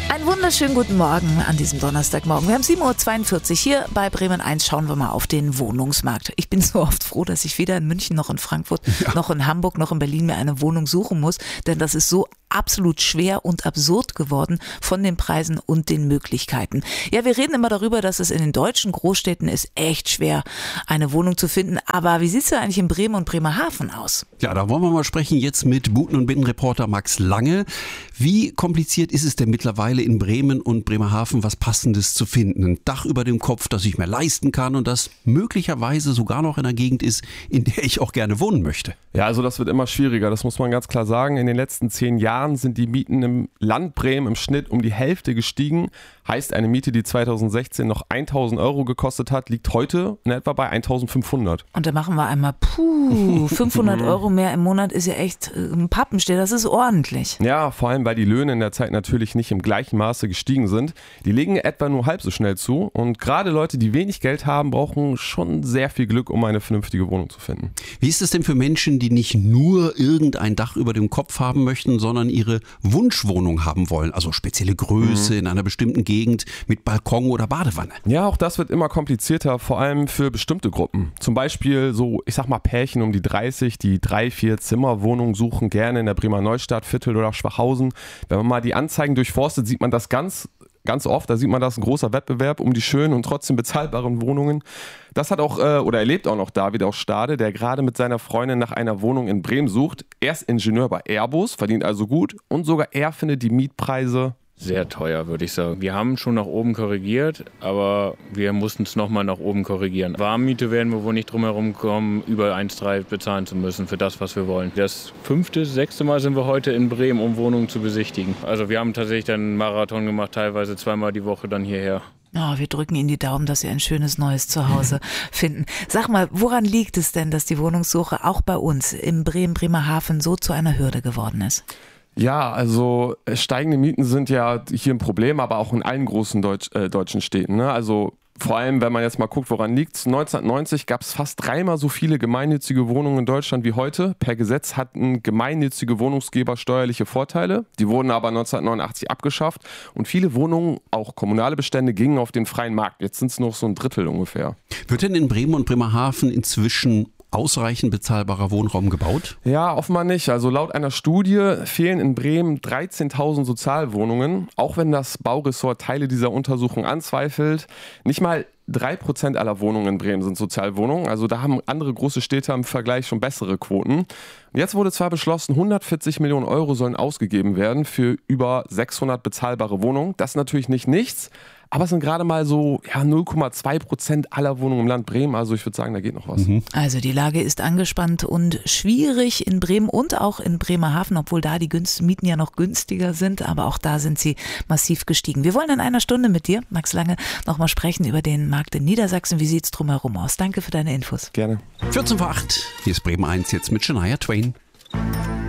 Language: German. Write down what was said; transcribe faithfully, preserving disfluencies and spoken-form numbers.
Einen wunderschönen guten Morgen an diesem Donnerstagmorgen. Wir haben sieben Uhr zweiundvierzig hier bei Bremen eins. Schauen wir mal auf den Wohnungsmarkt. Ich bin so oft froh, dass ich weder in München noch in Frankfurt ja. noch in Hamburg noch in Berlin mir eine Wohnung suchen muss, denn das ist so absolut schwer und absurd geworden von den Preisen und den Möglichkeiten. Ja, wir reden immer darüber, dass es in den deutschen Großstädten ist echt schwer, eine Wohnung zu finden. Aber wie sieht es denn eigentlich in Bremen und Bremerhaven aus? Ja, da wollen wir mal sprechen jetzt mit Buten- und Binnenreporter Max Lange. Wie kompliziert ist es denn mittlerweile in Bremen und Bremerhaven was Passendes zu finden? Ein Dach über dem Kopf, das ich mir leisten kann und das möglicherweise sogar noch in einer Gegend ist, in der ich auch gerne wohnen möchte. Ja, also das wird immer schwieriger, das muss man ganz klar sagen. In den letzten zehn Jahren sind die Mieten im Land Bremen im Schnitt um die Hälfte gestiegen. Heißt, eine Miete, die zweitausendsechzehn noch tausend Euro gekostet hat, liegt heute in etwa bei eintausendfünfhundert. Und da machen wir einmal, puh, fünfhundert Euro mehr im Monat ist ja echt ein Pappenstiel, das ist ordentlich. Ja, vor allem, weil die Löhne in der Zeit natürlich nicht im gleichen Maße gestiegen sind. Die legen etwa nur halb so schnell zu und gerade Leute, die wenig Geld haben, brauchen schon sehr viel Glück, um eine vernünftige Wohnung zu finden. Wie ist es denn für Menschen, die nicht nur irgendein Dach über dem Kopf haben möchten, sondern ihre Wunschwohnung haben wollen? Also spezielle Größe mhm. in einer bestimmten Gegend mit Balkon oder Badewanne. Ja, auch das wird immer komplizierter, vor allem für bestimmte Gruppen. Zum Beispiel so, ich sag mal Pärchen um die dreißig, die drei, vier Zimmerwohnungen suchen, gerne in der Bremer Neustadt, Viertel oder Schwachhausen. Wenn man mal die Anzeigen durchforstet, sieht man das ganz Ganz oft, da sieht man, das ein großer Wettbewerb um die schönen und trotzdem bezahlbaren Wohnungen. Das hat auch, äh, oder erlebt auch noch David aus Stade, der gerade mit seiner Freundin nach einer Wohnung in Bremen sucht. Er ist Ingenieur bei Airbus, verdient also gut und sogar er findet die Mietpreise sehr teuer, würde ich sagen. Wir haben schon nach oben korrigiert, aber wir mussten es nochmal nach oben korrigieren. Warmmiete werden wir wohl nicht drum herum kommen, über eins Komma drei bezahlen zu müssen für das, was wir wollen. Das fünfte, sechste Mal sind wir heute in Bremen, um Wohnungen zu besichtigen. Also wir haben tatsächlich dann einen Marathon gemacht, teilweise zweimal die Woche dann hierher. Oh, wir drücken Ihnen die Daumen, dass Sie ein schönes neues Zuhause finden. Sag mal, woran liegt es denn, dass die Wohnungssuche auch bei uns im Bremen, Bremerhaven so zu einer Hürde geworden ist? Ja, also steigende Mieten sind ja hier ein Problem, aber auch in allen großen Deutsch, äh, deutschen Städten. Ne? Also vor allem, wenn man jetzt mal guckt, woran liegt es. neunzehnhundertneunzig gab es fast dreimal so viele gemeinnützige Wohnungen in Deutschland wie heute. Per Gesetz hatten gemeinnützige Wohnungsgeber steuerliche Vorteile. Die wurden aber neunzehnhundertneunundachtzig abgeschafft. Und viele Wohnungen, auch kommunale Bestände, gingen auf den freien Markt. Jetzt sind es noch so ein Drittel ungefähr. Wird denn in Bremen und Bremerhaven inzwischen ausreichend bezahlbarer Wohnraum gebaut? Ja, offenbar nicht. Also laut einer Studie fehlen in Bremen dreizehntausend Sozialwohnungen, auch wenn das Bauressort Teile dieser Untersuchung anzweifelt. Nicht mal drei Prozent aller Wohnungen in Bremen sind Sozialwohnungen. Also da haben andere große Städte im Vergleich schon bessere Quoten. Und jetzt wurde zwar beschlossen, hundertvierzig Millionen Euro sollen ausgegeben werden für über sechshundert bezahlbare Wohnungen. Das ist natürlich nicht nichts. Aber es sind gerade mal so ja, null Komma zwei Prozent aller Wohnungen im Land Bremen. Also ich würde sagen, da geht noch was. Mhm. Also die Lage ist angespannt und schwierig in Bremen und auch in Bremerhaven, obwohl da die Günst- Mieten ja noch günstiger sind. Aber auch da sind sie massiv gestiegen. Wir wollen in einer Stunde mit dir, Max Lange, nochmal sprechen über den Markt in Niedersachsen. Wie sieht es drumherum aus? Danke für deine Infos. Gerne. vierzehn vor acht. Hier ist Bremen eins jetzt mit Shania Twain.